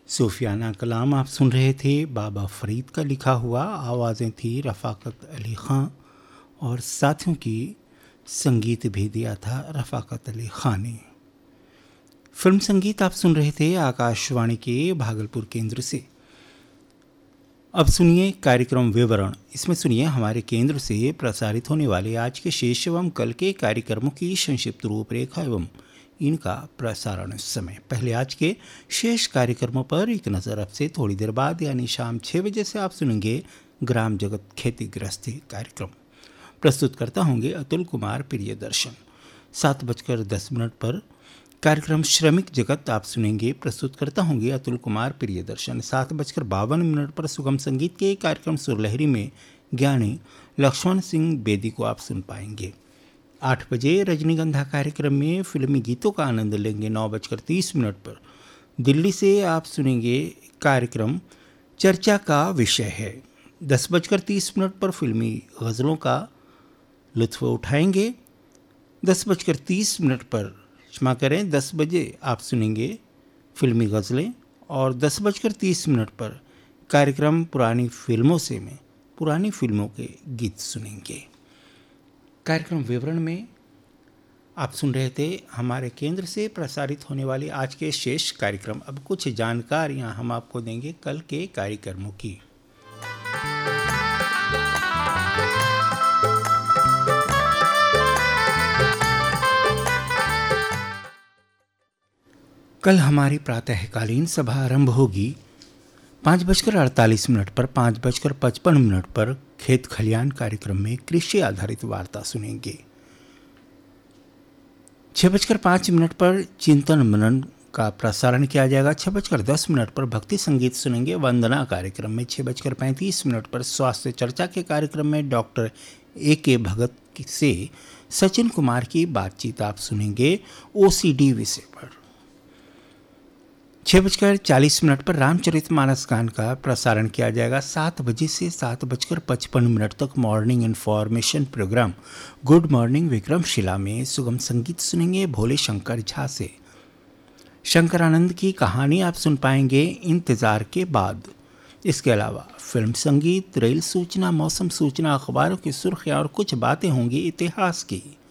सूफियाना कलाम आप सुन रहे थे बाबा फरीद का लिखा हुआ। आवाज़ें थी रफ़ाकत अली ख़ान और साथियों की संगीत भी दिया था रफ़ाकत अली ख़ान ने। फिल्म संगीत आप सुन रहे थे आकाशवाणी के भागलपुर केंद्र से। अब सुनिए कार्यक्रम विवरण। इसमें सुनिए हमारे केंद्र से प्रसारित होने वाले आज के शेष एवं कल के कार्यक्रमों की संक्षिप्त रूपरेखा एवं इनका प्रसारण समय। पहले आज के शेष कार्यक्रमों पर एक नज़र। अब से थोड़ी देर बाद यानी शाम 6 बजे से आप सुनेंगे ग्राम जगत खेती गृहस्थी कार्यक्रम। प्रस्तुत करता होंगे अतुल कुमार प्रियदर्शन। 7:10 पर कार्यक्रम श्रमिक जगत आप सुनेंगे। प्रस्तुत करता होंगे अतुल कुमार प्रियदर्शन। 7:52 पर सुगम संगीत के कार्यक्रम सुरलहरी में ज्ञानी लक्ष्मण सिंह बेदी को आप सुन पाएंगे। 8 बजे रजनीगंधा कार्यक्रम में फिल्मी गीतों का आनंद लेंगे। 9:30 पर दिल्ली से आप सुनेंगे कार्यक्रम चर्चा का विषय है। 10:30 पर फिल्मी गज़लों का लुत्फ़ उठाएंगे। 10:30 पर क्षमा करें 10 बजे आप सुनेंगे फिल्मी गज़लें और 10:30 पर कार्यक्रम पुरानी फिल्मों से में पुरानी फिल्मों के गीत सुनेंगे। कार्यक्रम विवरण में आप सुन रहे थे हमारे केंद्र से प्रसारित होने वाले आज के शेष कार्यक्रम। अब कुछ जानकारियां हम आपको देंगे कल के कार्यक्रमों की। कल हमारी प्रातःकालीन सभा आरंभ होगी 5:48 पर। 5:55 पर खेत खलियान कार्यक्रम में कृषि आधारित वार्ता सुनेंगे। 6:05 पर चिंतन मनन का प्रसारण किया जाएगा। 6:10 पर भक्ति संगीत सुनेंगे वंदना कार्यक्रम में। 6:35 पर स्वास्थ्य चर्चा के कार्यक्रम में डॉक्टर AK भगत से सचिन कुमार की बातचीत आप सुनेंगे OCD विषय पर। 6:40 पर रामचरितमानस गान का प्रसारण किया जाएगा। 7 बजे से 7:55 तक morning information programme good morning Vikramshila में सुगम संगीत सुनेंगे भोले शंकर झा से। शंकरानंद की कहानी आप सुन पाएंगे इंतज़ार के बाद। इसके अलावा फिल्म संगीत, रेल सूचना, मौसम सूचना, अखबारों की सुर्खियाँ और कुछ बातें होंगी इतिहास की।